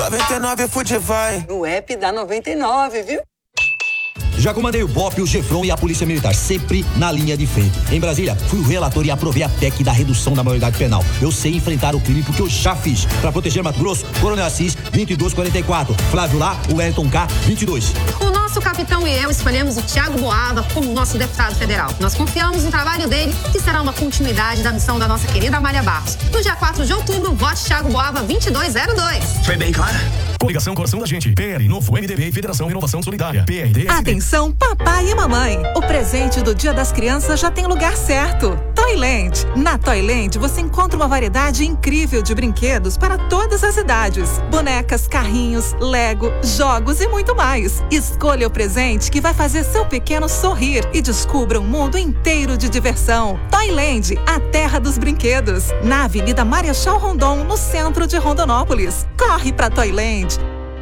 99 Fudivai. O app da 99, viu? Já comandei o BOP, o GEFRON e a Polícia Militar, sempre na linha de frente. Em Brasília, fui o relator e aprovei a PEC da redução da maioridade penal. Eu sei enfrentar o crime porque eu já fiz. Para proteger Mato Grosso, Coronel Assis, 2244. Flávio Lá, o Wellington K, 22. O nosso capitão e eu escolhemos o Thiago Boava como nosso deputado federal. Nós confiamos no trabalho dele, que será uma continuidade da missão da nossa querida Amália Barros. No dia 4 de outubro, vote Thiago Boava 2202. Foi bem claro? Coligação Coração da Gente, PL, Novo, MDB e Federação Inovação Solidária, PRD. Atenção, papai e mamãe. O presente do Dia das Crianças já tem lugar certo. Toyland. Na Toyland você encontra uma variedade incrível de brinquedos para todas as idades. Bonecas, carrinhos, Lego, jogos e muito mais. Escolha o presente que vai fazer seu pequeno sorrir e descubra um mundo inteiro de diversão. Toyland, a terra dos brinquedos. Na Avenida Marechal Rondon, no centro de Rondonópolis. Corre pra Toyland.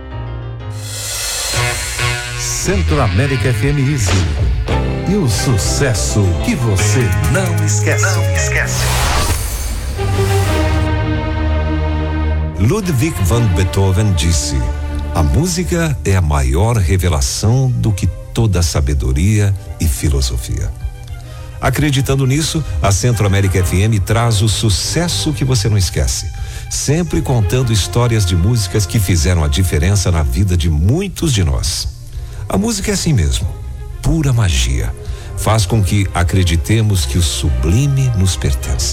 Centro América FM Easy. E o sucesso que você não esquece. Ludwig van Beethoven disse: a música é a maior revelação do que toda sabedoria e filosofia. Acreditando nisso, a Centro América FM traz o sucesso que você não esquece, sempre contando histórias de músicas que fizeram a diferença na vida de muitos de nós. A música é assim mesmo, pura magia. Faz com que acreditemos que o sublime nos pertence.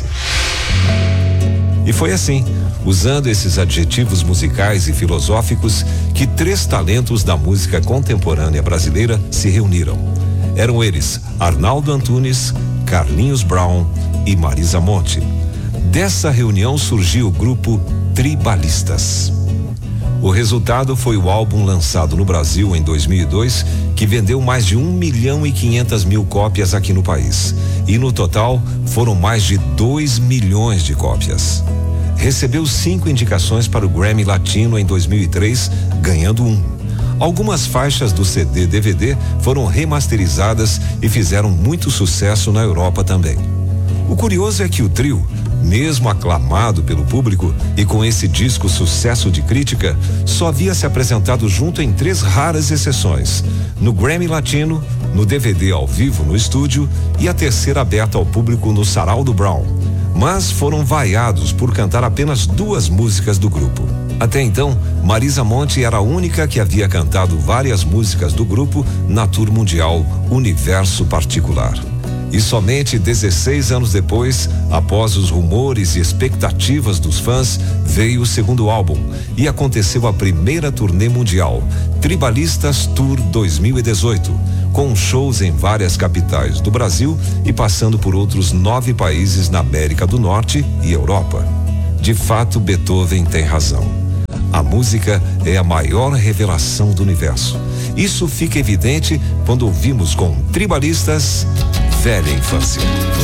E foi assim, usando esses adjetivos musicais e filosóficos, que 3 talentos da música contemporânea brasileira se reuniram. Eram eles Arnaldo Antunes, Carlinhos Brown e Marisa Monte. Dessa reunião surgiu o grupo Tribalistas. O resultado foi o álbum lançado no Brasil em 2002, que vendeu mais de 1.500.000 cópias aqui no país. E no total, foram mais de 2 milhões de cópias. Recebeu 5 indicações para o Grammy Latino em 2003, ganhando 1. Algumas faixas do CD/DVD foram remasterizadas e fizeram muito sucesso na Europa também. O curioso é que o trio, mesmo aclamado pelo público e com esse disco sucesso de crítica, só havia se apresentado junto em 3 raras exceções: no Grammy Latino, no DVD ao vivo no estúdio e a terceira aberta ao público no Sarau do Brown. Mas foram vaiados por cantar apenas 2 músicas do grupo. Até então, Marisa Monte era a única que havia cantado várias músicas do grupo na tour mundial Universo Particular. E somente 16 anos depois, após os rumores e expectativas dos fãs, veio o segundo álbum e aconteceu a primeira turnê mundial, Tribalistas Tour 2018, com shows em várias capitais do Brasil e passando por outros 9 países na América do Norte e Europa. De fato, Beethoven tem razão. A música é a maior revelação do universo. Isso fica evidente quando ouvimos com Tribalistas Velha Infância.